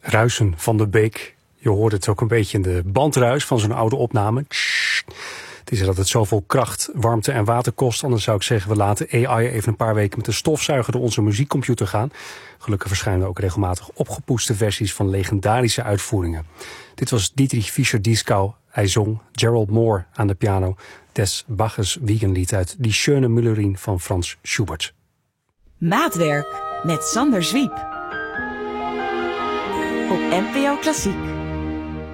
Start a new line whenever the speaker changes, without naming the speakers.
Ruisen van de Beek. Je hoort het ook een beetje in de bandruis van zo'n oude opname. Het is dat het zoveel kracht, warmte en water kost. Anders zou ik zeggen, we laten AI even een paar weken met de stofzuiger door onze muziekcomputer gaan. Gelukkig verschijnen er ook regelmatig opgepoetste versies van legendarische uitvoeringen. Dit was Dietrich Fischer-Dieskau. Hij zong Gerald Moore aan de piano. Des Baches Wiegenlied uit Die Schöne Müllerin van Frans Schubert.
Maatwerk met Sander Zwiep. Op NPO Klassiek.